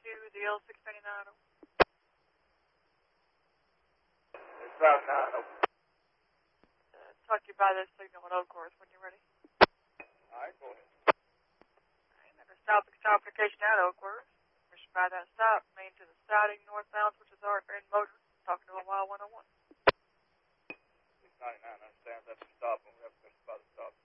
to the L699. It's Route 9. Talk you by this signal at Oakhurst when you're ready. Alright, go ahead. Alright, never stop application at Oakhurst. Permission by that stop, main to the siding, northbound, which is our in motor. Talking to a Wild 101. 699 understands that's a stop, and we have permission by the stop.